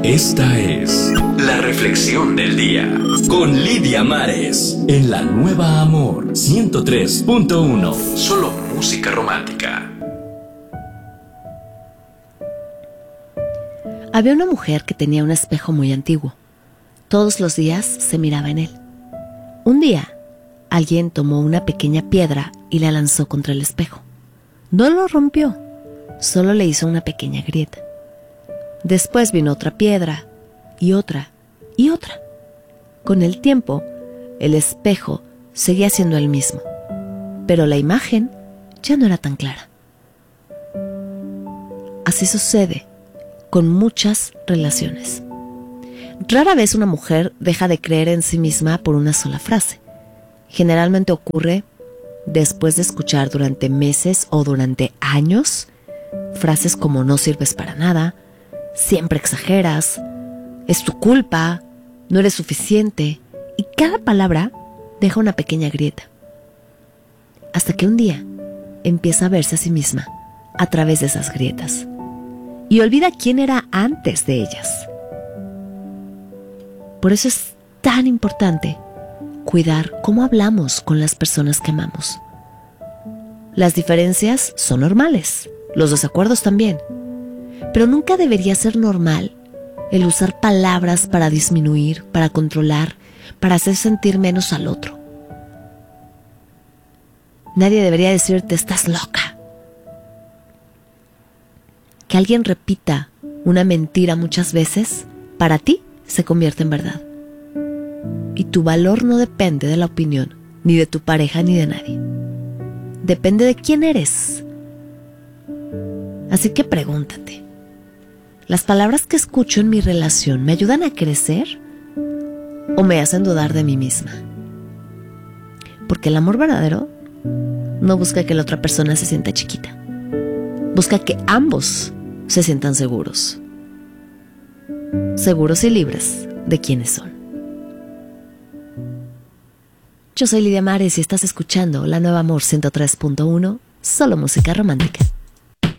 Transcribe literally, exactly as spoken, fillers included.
Esta es la reflexión del día con Lidia Mares en la Nueva Amor ciento tres punto uno. Solo música romántica. Había una mujer que tenía un espejo muy antiguo. Todos los días se miraba en él. Un día, alguien tomó una pequeña piedra y la lanzó contra el espejo. No lo rompió, solo le hizo una pequeña grieta. Después vino otra piedra, y otra, y otra. Con el tiempo, el espejo seguía siendo el mismo, pero la imagen ya no era tan clara. Así sucede con muchas relaciones. Rara vez una mujer deja de creer en sí misma por una sola frase. Generalmente ocurre después de escuchar durante meses o durante años frases como no sirves para nada, siempre exageras, es tu culpa, no eres suficiente, y cada palabra deja una pequeña grieta. Hasta que un día empieza a verse a sí misma a través de esas grietas y olvida quién era antes de ellas. Por eso es tan importante cuidar cómo hablamos con las personas que amamos. Las diferencias son normales, los desacuerdos también, pero nunca debería ser normal el usar palabras para disminuir, para controlar, para hacer sentir menos al otro. Nadie debería decirte estás loca. Que alguien repita una mentira muchas veces, para ti se convierte en verdad. Y tu valor no depende de la opinión, ni de tu pareja, ni de nadie. Depende de quién eres. Así que pregúntate, ¿las palabras que escucho en mi relación me ayudan a crecer o me hacen dudar de mí misma? Porque el amor verdadero no busca que la otra persona se sienta chiquita. Busca que ambos se sientan seguros. Seguros y libres de quienes son. Yo soy Lidia Mares y estás escuchando La Nueva Amor ciento tres punto uno, solo música romántica.